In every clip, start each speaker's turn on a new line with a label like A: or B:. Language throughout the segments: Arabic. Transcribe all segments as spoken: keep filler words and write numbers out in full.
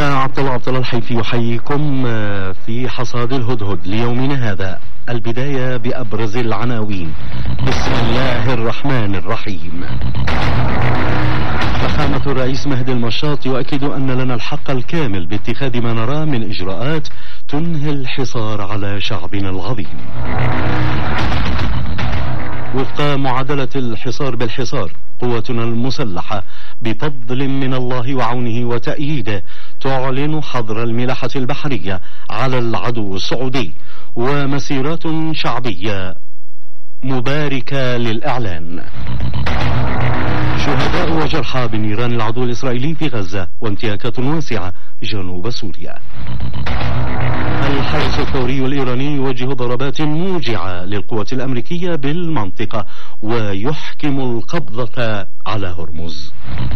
A: أنا عبد الله عبد الله الحيفي يحييكم في حصاد الهدهد ليومنا هذا. البداية بأبرز العناوين. بسم الله الرحمن الرحيم. فخامة الرئيس مهدي المشاط يؤكد أن لنا الحق الكامل باتخاذ ما نراه من إجراءات تنهي الحصار على شعبنا العظيم. وفق معادلة الحصار بالحصار، قوتنا المسلحة بفضل من الله وعونه وتأييده تعلن حظر الملاحة البحرية على العدو السعودي، ومسيرات شعبية مباركة للإعلان. شهداء وجرحى بنيران العدو الإسرائيلي في غزة، وانتهاكات واسعة جنوب سوريا. الحرس الثوري الإيراني يوجه ضربات موجعة للقوات الأمريكية بالمنطقة، ويحكم القبضة على هرمز.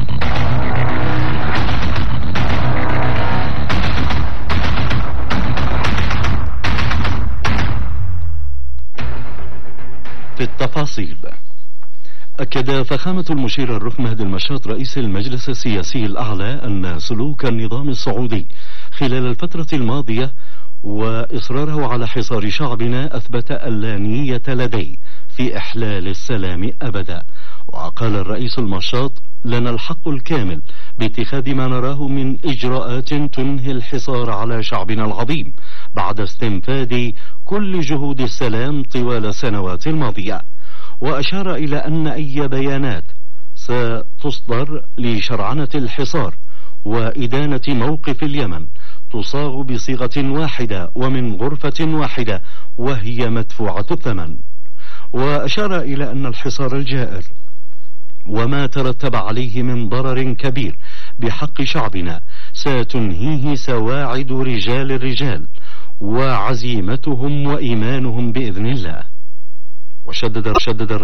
A: في التفاصيل، أكد فخامة المشير الركن مهدي المشاط رئيس المجلس السياسي الأعلى أن سلوك النظام السعودي خلال الفترة الماضية وإصراره على حصار شعبنا أثبت أن لا نية لديه في إحلال السلام أبدا. وقال الرئيس المشاط: لنا الحق الكامل باتخاذ ما نراه من إجراءات تنهي الحصار على شعبنا العظيم بعد استنفاذ كل جهود السلام طوال السنوات الماضية. وأشار إلى أن أي بيانات ستصدر لشرعنة الحصار وإدانة موقف اليمن تصاغ بصيغة واحدة ومن غرفة واحدة وهي مدفوعة الثمن. وأشار إلى أن الحصار الجائر وما ترتب عليه من ضرر كبير بحق شعبنا ستنهيه سواعد رجال الرجال وعزيمتهم وإيمانهم بإذن الله. وشدد